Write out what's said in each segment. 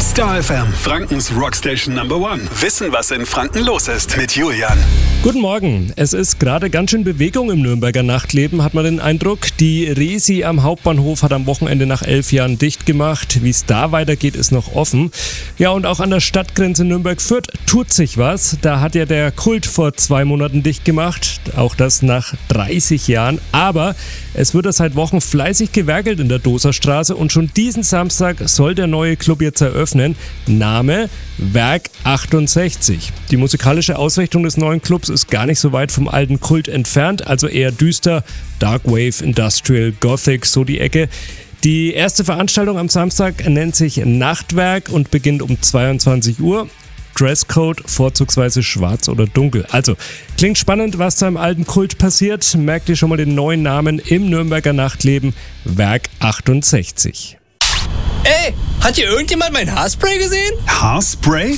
Star FM, Frankens Rockstation Number One. Wissen, was in Franken los ist mit Julian. Guten Morgen. Es ist gerade ganz schön Bewegung im Nürnberger Nachtleben, hat man den Eindruck. Die Resi am Hauptbahnhof hat am Wochenende nach 11 Jahren dicht gemacht. Wie es da weitergeht, ist noch offen. Ja, und auch an der Stadtgrenze Nürnberg-Fürth tut sich was. Da hat ja der Kult vor 2 Monaten dicht gemacht. Auch das nach 30 Jahren. Aber es wird seit Wochen fleißig gewerkelt in der Doserstraße und schon diesen Samstag soll der neue Club jetzt eröffnen. Name Werk 68. Die musikalische Ausrichtung des neuen Clubs ist gar nicht so weit vom alten Kult entfernt, also eher düster, Dark Wave, Industrial, Gothic, so die Ecke. Die erste Veranstaltung am Samstag nennt sich Nachtwerk und beginnt um 22 Uhr. Dresscode vorzugsweise schwarz oder dunkel. Also, klingt spannend, was da im alten Kult passiert. Merkt ihr schon mal den neuen Namen im Nürnberger Nachtleben, Werk 68. Ey, hat hier irgendjemand mein Haarspray gesehen? Haarspray?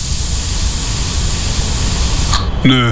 Nö.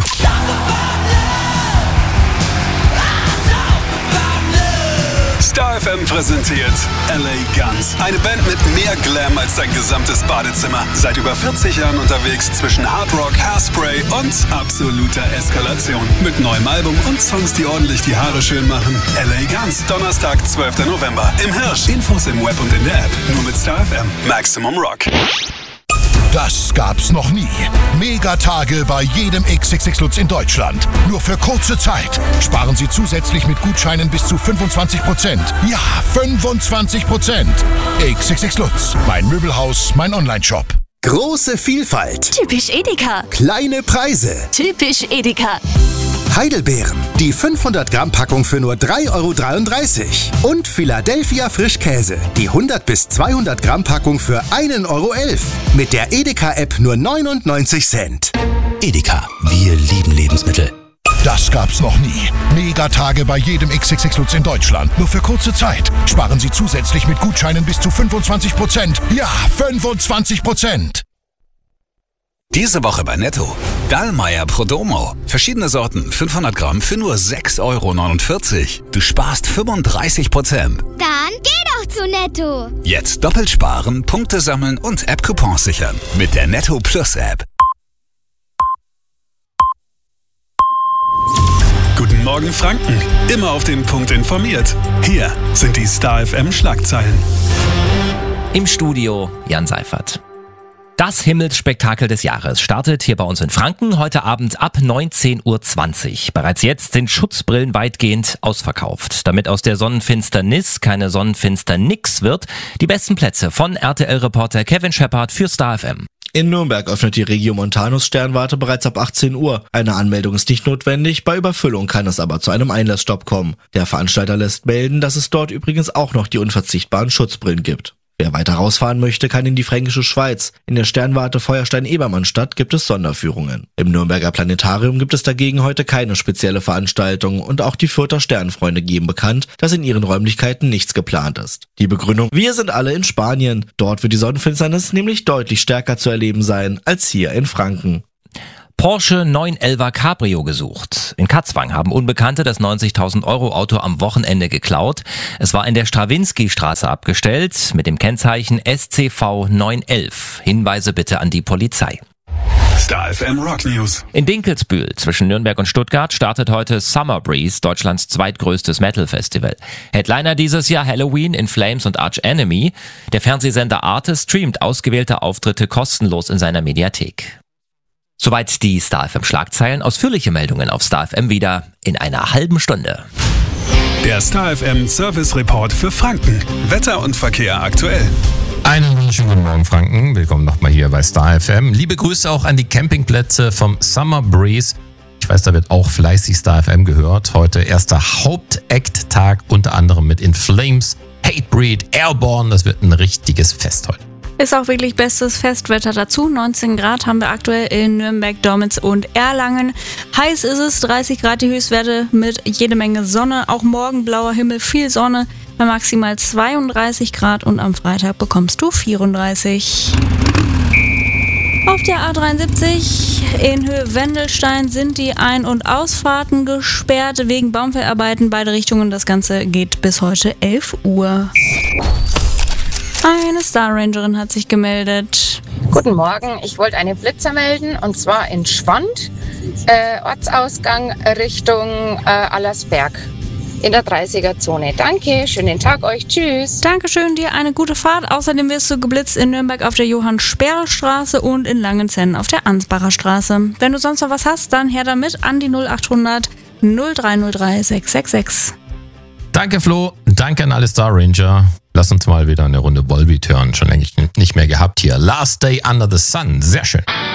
Star FM präsentiert LA Guns. Eine Band mit mehr Glam als dein gesamtes Badezimmer. Seit über 40 Jahren unterwegs zwischen Hard Rock, Hairspray und absoluter Eskalation. Mit neuem Album und Songs, die ordentlich die Haare schön machen. LA Guns, Donnerstag, 12. November. Im Hirsch. Infos im Web und in der App. Nur mit Star FM. Maximum Rock. Das gab's noch nie. Megatage bei jedem XXX Lutz in Deutschland. Nur für kurze Zeit. Sparen Sie zusätzlich mit Gutscheinen bis zu 25%. Ja, 25%. XXX Lutz. Mein Möbelhaus, mein Onlineshop. Große Vielfalt. Typisch Edeka. Kleine Preise. Typisch Edeka. Heidelbeeren. Die 500 Gramm Packung für nur 3,33 €. Und Philadelphia Frischkäse. Die 100 bis 200 Gramm Packung für 1,11 €. Mit der Edeka-App nur 99 Cent. Edeka. Wir lieben Lebensmittel. Das gab's noch nie. Megatage bei jedem XXX Lutz in Deutschland. Nur für kurze Zeit. Sparen Sie zusätzlich mit Gutscheinen bis zu 25%. Ja, 25%. Diese Woche bei Netto. Dallmayr Prodomo. Verschiedene Sorten, 500 Gramm für nur 6,49 €. Du sparst 35%. Dann geh doch zu Netto. Jetzt doppelt sparen, Punkte sammeln und App-Coupons sichern. Mit der Netto Plus App. Guten Morgen Franken. Immer auf den Punkt informiert. Hier sind die Star FM Schlagzeilen. Im Studio Jan Seifert. Das Himmelsspektakel des Jahres startet hier bei uns in Franken heute Abend ab 19:20 Uhr. Bereits jetzt sind Schutzbrillen weitgehend ausverkauft. Damit aus der Sonnenfinsternis keine Sonnenfinsternix wird, die besten Plätze von RTL-Reporter Kevin Shepard für Star FM. In Nürnberg öffnet die Regiomontanus Sternwarte bereits ab 18 Uhr. Eine Anmeldung ist nicht notwendig, bei Überfüllung kann es aber zu einem Einlassstopp kommen. Der Veranstalter lässt melden, dass es dort übrigens auch noch die unverzichtbaren Schutzbrillen gibt. Wer weiter rausfahren möchte, kann in die Fränkische Schweiz. In der Sternwarte Feuerstein-Ebermannstadt gibt es Sonderführungen. Im Nürnberger Planetarium gibt es dagegen heute keine spezielle Veranstaltung und auch die Fürther Sternfreunde geben bekannt, dass in ihren Räumlichkeiten nichts geplant ist. Die Begründung: Wir sind alle in Spanien. Dort wird die Sonnenfinsternis nämlich deutlich stärker zu erleben sein als hier in Franken. Porsche 911 Cabrio gesucht. In Katzwang haben Unbekannte das 90.000 € Auto am Wochenende geklaut. Es war in der Strawinski-Straße abgestellt mit dem Kennzeichen SCV 911. Hinweise bitte an die Polizei. Star FM Rock News. In Dinkelsbühl zwischen Nürnberg und Stuttgart startet heute Summer Breeze, Deutschlands zweitgrößtes Metal-Festival. Headliner dieses Jahr Halloween, In Flames und Arch Enemy. Der Fernsehsender Arte streamt ausgewählte Auftritte kostenlos in seiner Mediathek. Soweit die Star FM Schlagzeilen. Ausführliche Meldungen auf Star FM wieder in einer halben Stunde. Der Star FM Service Report für Franken. Wetter und Verkehr aktuell. Einen wunderschönen guten Morgen Franken. Willkommen nochmal hier bei Star FM. Liebe Grüße auch an die Campingplätze vom Summer Breeze. Ich weiß, da wird auch fleißig Star FM gehört. Heute erster Hauptact-Tag, unter anderem mit In Flames, Hatebreed, Airborne. Das wird ein richtiges Fest heute. Ist auch wirklich bestes Festwetter dazu. 19 Grad haben wir aktuell in Nürnberg, Dormitz und Erlangen. Heiß ist es, 30 Grad die Höchstwerte mit jede Menge Sonne. Auch morgen blauer Himmel, viel Sonne bei maximal 32 Grad und am Freitag bekommst du 34. Auf der A73 in Höhe Wendelstein sind die Ein- und Ausfahrten gesperrt wegen Baumfellarbeiten. Beide Richtungen. Das Ganze geht bis heute 11 Uhr. Eine Star Rangerin hat sich gemeldet. Guten Morgen, ich wollte eine Blitzer melden und zwar in Schwand, Ortsausgang Richtung Allersberg in der 30er-Zone. Danke, schönen Tag euch, tschüss. Dankeschön, dir eine gute Fahrt. Außerdem wirst du geblitzt in Nürnberg auf der Johann-Sperl-Straße und in Langenzenn auf der Ansbacher Straße. Wenn du sonst noch was hast, dann her damit an die 0800 0303 666. Danke Flo, danke an alle Star Ranger. Lass uns mal wieder eine Runde Volbeat hören. Schon längst nicht mehr gehabt hier. Last Day Under the Sun, sehr schön.